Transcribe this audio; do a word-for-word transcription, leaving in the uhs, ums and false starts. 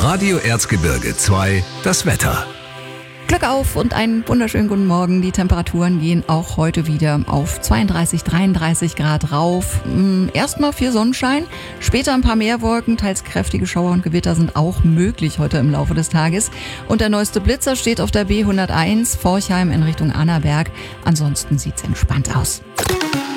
Radio Erzgebirge zwei, das Wetter. Glück auf und einen wunderschönen guten Morgen. Die Temperaturen gehen auch heute wieder auf zweiunddreißig, dreiunddreißig Grad rauf. Erstmal viel Sonnenschein, später ein paar mehr Wolken, teils kräftige Schauer und Gewitter sind auch möglich heute im Laufe des Tages. Und der neueste Blitzer steht auf der B hunderteins, Forchheim in Richtung Annaberg. Ansonsten sieht's entspannt aus.